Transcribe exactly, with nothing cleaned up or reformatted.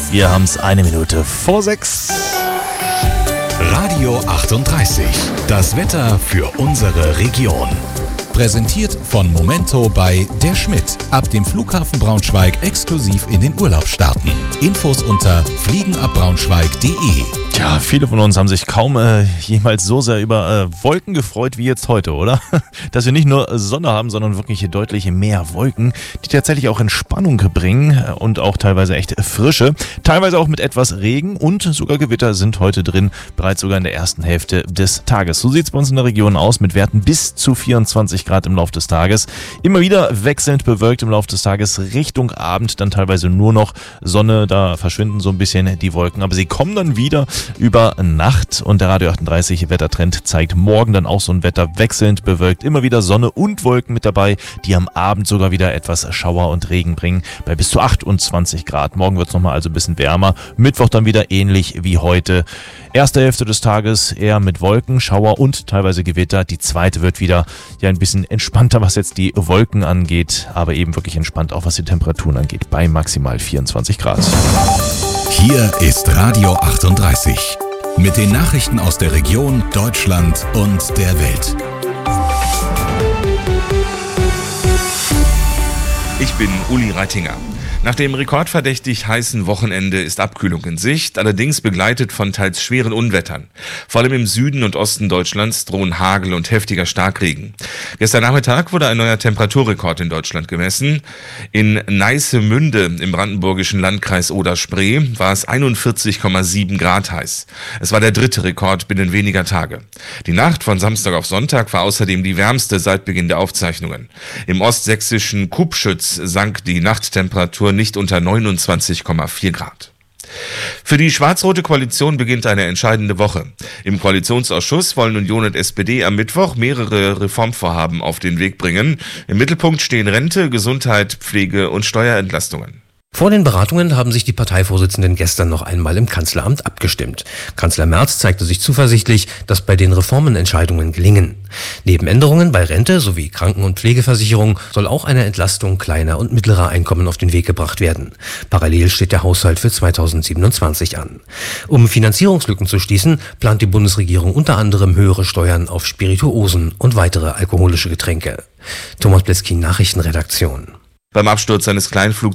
Wir haben es eine Minute vor sechs. Radio achtunddreißig. Das Wetter für unsere Region. Präsentiert von Momento bei Der Schmidt. Ab dem Flughafen Braunschweig exklusiv in den Urlaub starten. Infos unter fliegenabbraunschweig punkt de. Tja, viele von uns haben sich kaum äh, jemals so sehr über äh, Wolken gefreut wie jetzt heute, oder? Dass wir nicht nur Sonne haben, sondern wirklich deutlich mehr Wolken, die tatsächlich auch Entspannung bringen und auch teilweise echt Frische. Teilweise auch mit etwas Regen und sogar Gewitter sind heute drin, bereits sogar in der ersten Hälfte des Tages. So sieht es bei uns in der Region aus, mit Werten bis zu vierundzwanzig Grad im Laufe des Tages. Immer wieder wechselnd bewölkt im Laufe des Tages, Richtung Abend dann teilweise nur noch Sonne, da verschwinden so ein bisschen die Wolken, aber sie kommen dann wieder über Nacht und der Radio achtunddreißig Wettertrend zeigt morgen dann auch so ein Wetter wechselnd bewölkt. Immer wieder Sonne und Wolken mit dabei, die am Abend sogar wieder etwas Schauer und Regen bringen bei bis zu achtundzwanzig Grad. Morgen wird es nochmal also ein bisschen wärmer. Mittwoch dann wieder ähnlich wie heute. Erste Hälfte des Tages eher mit Wolken, Schauer und teilweise Gewitter. Die zweite wird wieder ja ein bisschen entspannter, was jetzt die Wolken angeht, aber eben wirklich entspannt auch was die Temperaturen angeht, bei maximal vierundzwanzig Grad. Hier ist Radio achtunddreißig mit den Nachrichten aus der Region, Deutschland und der Welt. Ich bin Uli Reitinger. Nach dem rekordverdächtig heißen Wochenende ist Abkühlung in Sicht, allerdings begleitet von teils schweren Unwettern. Vor allem im Süden und Osten Deutschlands drohen Hagel und heftiger Starkregen. Gestern Nachmittag wurde ein neuer Temperaturrekord in Deutschland gemessen. In Neissemünde im brandenburgischen Landkreis Oder-Spree war es einundvierzig Komma sieben Grad heiß. Es war der dritte Rekord binnen weniger Tage. Die Nacht von Samstag auf Sonntag war außerdem die wärmste seit Beginn der Aufzeichnungen. Im ostsächsischen Kubschütz sank die Nachttemperatur nicht unter neunundzwanzig Komma vier Grad. Für die schwarz-rote Koalition beginnt eine entscheidende Woche. Im Koalitionsausschuss wollen Union und S P D am Mittwoch mehrere Reformvorhaben auf den Weg bringen. Im Mittelpunkt stehen Rente, Gesundheit, Pflege und Steuerentlastungen. Vor den Beratungen haben sich die Parteivorsitzenden gestern noch einmal im Kanzleramt abgestimmt. Kanzler Merz zeigte sich zuversichtlich, dass bei den Reformen Entscheidungen gelingen. Neben Änderungen bei Rente sowie Kranken- und Pflegeversicherung soll auch eine Entlastung kleiner und mittlerer Einkommen auf den Weg gebracht werden. Parallel steht der Haushalt für zweitausendsiebenundzwanzig an. Um Finanzierungslücken zu schließen, plant die Bundesregierung unter anderem höhere Steuern auf Spirituosen und weitere alkoholische Getränke. Thomas Bleskin, Nachrichtenredaktion. Beim Absturz eines Kleinflugzeugs